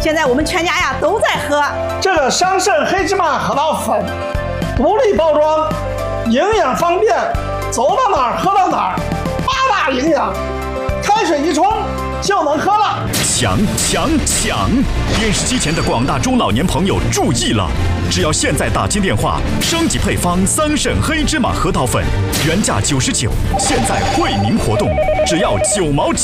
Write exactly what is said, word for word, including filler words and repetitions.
现在我们全家呀都在喝这个桑葚黑芝麻核桃粉，独立包装，营养方便，走到哪儿喝到哪儿，八大营养，开水一冲就能喝了。 抢抢抢！电视机前的广大中老年朋友注意了，只要现在打进电话，升级配方桑葚黑芝麻核桃粉，原价九十九，现在惠民活动，只要九毛九。